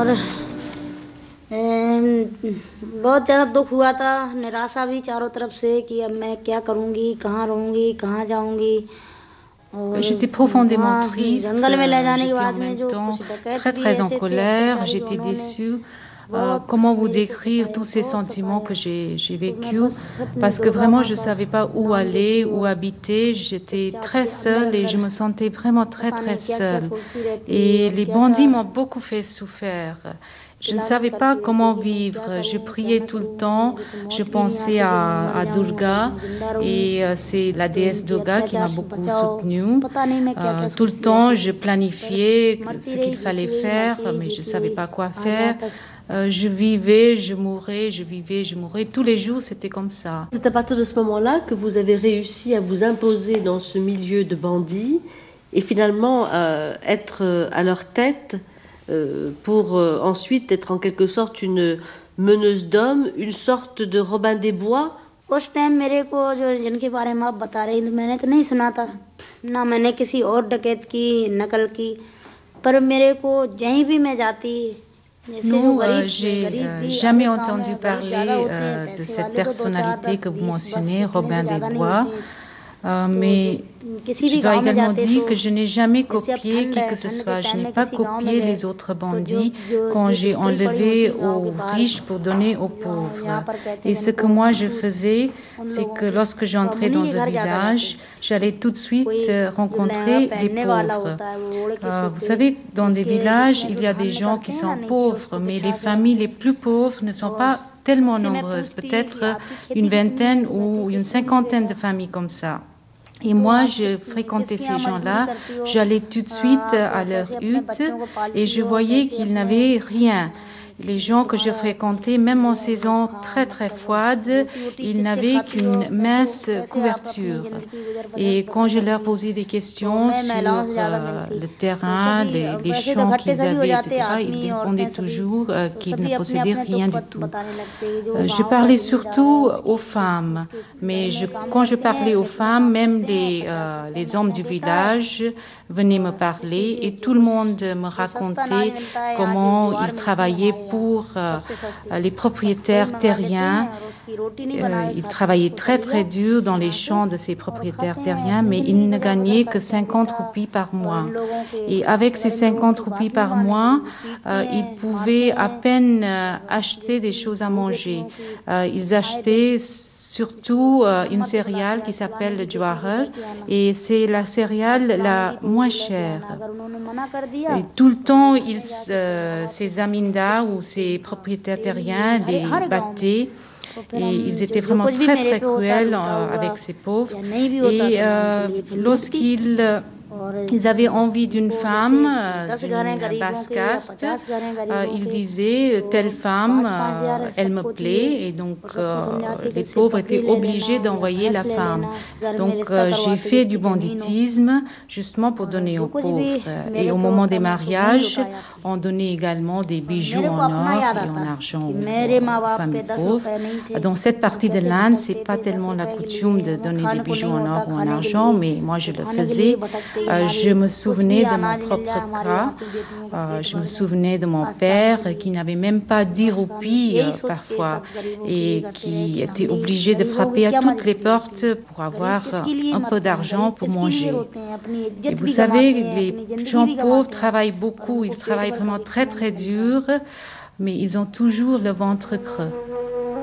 और बहुत ज़्यादा दुख हुआ था, निराशा भी चारों तरफ से कि अब मैं क्या करूँगी, कहाँ रहूँगी, कहाँ जाऊँगी। J'étais profondément triste, j'étais en même temps très très en colère, j'étais déçue. Comment vous décrire tous ces sentiments que j'ai vécus? Parce que vraiment je ne savais pas où aller, où habiter, j'étais très seule et je me sentais vraiment très très seule. Et les bandits m'ont beaucoup fait souffrir. Je ne savais pas comment vivre. Je priais tout le temps. Je pensais à Durga et c'est la déesse Durga qui m'a beaucoup soutenue. Tout le temps, je planifiais ce qu'il fallait faire, mais je ne savais pas quoi faire. Je vivais, je mourais, je vivais, je mourais. Tous les jours, c'était comme ça. C'est à partir de ce moment-là que vous avez réussi à vous imposer dans ce milieu de bandits et finalement être à leur tête pour ensuite être en quelque sorte une meneuse d'hommes, une sorte de Robin des Bois. उस टाइम मेरे को जो जिनके बारे में आप बता रही थी मैंने तो नहीं सुना था, ना मैंने किसी और डकैत की नकल की, पर मेरे को जहीं भी मैं जाती Non, j'ai jamais entendu parler de cette personnalité que vous mentionnez, Robin des Bois. Mais je dois également dire que je n'ai jamais copié qui que ce soit. Je n'ai pas copié les autres bandits quand j'ai enlevé aux riches pour donner aux pauvres. Et ce que moi je faisais, c'est que lorsque j'entrais dans un village, j'allais tout de suite rencontrer les pauvres. Vous savez, dans des villages, il y a des gens qui sont pauvres, mais les familles les plus pauvres ne sont pas tellement nombreuses, peut-être une vingtaine ou une cinquantaine de familles comme ça. Et moi, je fréquentais ces gens-là, j'allais tout de suite à leur hutte et je voyais qu'ils n'avaient rien. Les gens que je fréquentais, même en saison très très froide, ils n'avaient qu'une mince couverture. Et quand je leur posais des questions sur le terrain, les champs qu'ils avaient, etc., ils répondaient toujours qu'ils ne possédaient rien du tout. Je parlais surtout aux femmes, mais quand je parlais aux femmes, même les hommes du village venaient me parler et tout le monde me racontait comment ils travaillaient pour les propriétaires terriens. Ils travaillaient très très dur dans les champs de ces propriétaires terriens, mais ils ne gagnaient que 50 roupies par mois. Et avec ces 50 roupies par mois, ils pouvaient à peine acheter des choses à manger. Ils achetaient surtout une céréale qui s'appelle le jowar, et c'est la céréale la moins chère. Et tout le temps, ces amindas ou ces propriétaires terriens les battaient. Et ils étaient vraiment très très cruels avec ces pauvres. Et lorsqu'ils avaient envie d'une femme, d'une basse caste, ils disaient telle femme, elle me plaît, et donc les pauvres étaient obligés d'envoyer la femme. Donc j'ai fait du banditisme justement pour donner aux pauvres. Et au moment des mariages, on donnait également des bijoux en or et en argent aux familles pauvres. Dans cette partie de l'Inde, c'est pas tellement la coutume de donner des bijoux en or ou en argent, mais moi je le faisais. Je me souvenais de mon propre cas, je me souvenais de mon père qui n'avait même pas 10 roupies parfois et qui était obligé de frapper à toutes les portes pour avoir un peu d'argent pour manger. Et vous savez, les gens pauvres travaillent beaucoup, ils travaillent vraiment très très dur, mais ils ont toujours le ventre creux.